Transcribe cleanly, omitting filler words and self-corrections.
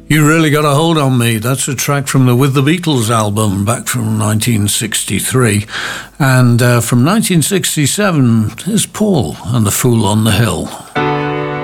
You Really Got a Hold on Me. That's a track from the With the Beatles album back from 1963. And from 1967 is Paul and the Fool on the Hill.